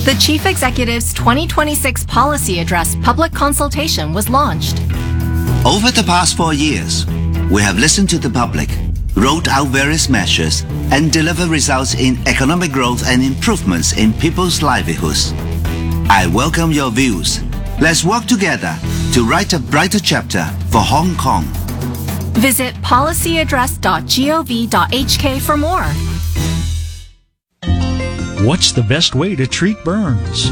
The Chief Executive's 2026 Policy Address public consultation was launched. Over the past 4 years, we have listened to the public, rolled out various measures, and delivered results in economic growth and improvements in people's livelihoods. I welcome your views. Let's work together to write a brighter chapter for Hong Kong. Visit policyaddress.gov.hk for more. What's the best way to treat burns?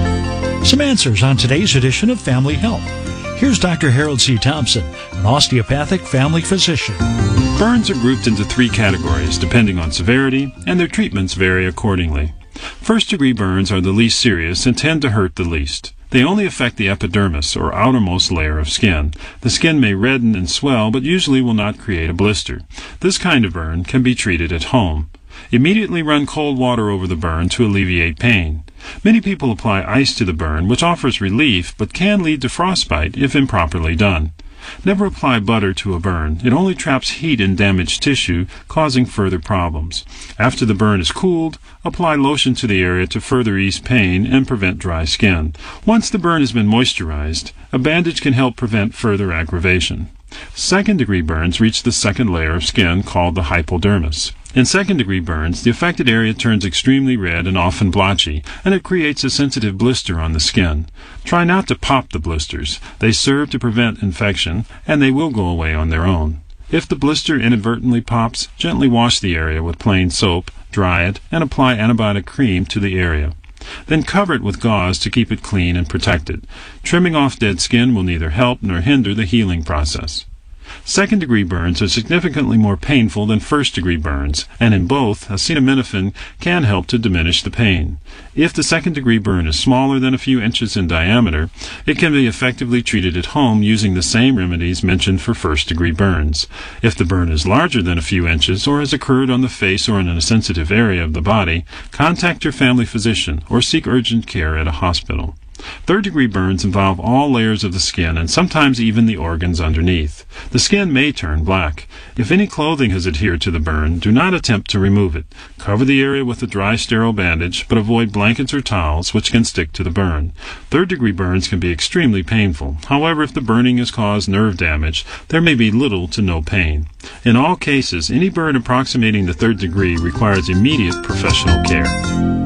Some answers on today's edition of Family Health. Here's Dr. Harold C. Thompson, an osteopathic family physician. Burns are grouped into 3 categories depending on severity, and their treatments vary accordingly. First-degree burns are the least serious and tend to hurt the least. They only affect the epidermis, or outermost layer of skin. The skin may redden and swell, but usually will not create a blister. This kind of burn can be treated at home. Immediately run cold water over the burn to alleviate pain. Many people apply ice to the burn, which offers relief, but can lead to frostbite if improperly done. Never apply butter to a burn. It only traps heat in damaged tissue, causing further problems. After the burn is cooled, apply lotion to the area to further ease pain and prevent dry skin. Once the burn has been moisturized, a bandage can help prevent further aggravation. Second-degree burns reach the second layer of skin called the hypodermis. In second-degree burns, the affected area turns extremely red and often blotchy, and it creates a sensitive blister on the skin. Try not to pop the blisters. They serve to prevent infection, and they will go away on their own. If the blister inadvertently pops, gently wash the area with plain soap, dry it, and apply antibiotic cream to the area. Then cover it with gauze to keep it clean and protected. Trimming off dead skin will neither help nor hinder the healing process. Second-degree burns are significantly more painful than first-degree burns, and in both, acetaminophen can help to diminish the pain. If the second-degree burn is smaller than a few inches in diameter, it can be effectively treated at home using the same remedies mentioned for first-degree burns. If the burn is larger than a few inches or has occurred on the face or in a sensitive area of the body, contact your family physician or seek urgent care at a hospital. Third-degree burns involve all layers of the skin and sometimes even the organs underneath. The skin may turn black. If any clothing has adhered to the burn, do not attempt to remove it. Cover the area with a dry, sterile bandage, but avoid blankets or towels, which can stick to the burn. Third-degree burns can be extremely painful. However, if the burning has caused nerve damage, there may be little to no pain. In all cases, any burn approximating the third degree requires immediate professional care.